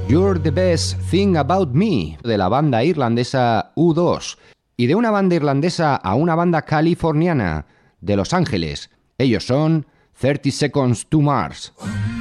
You're the Best Thing About Me, de la banda irlandesa U2, y de una banda irlandesa a una banda californiana, de Los Ángeles. Ellos son 30 Seconds to Mars.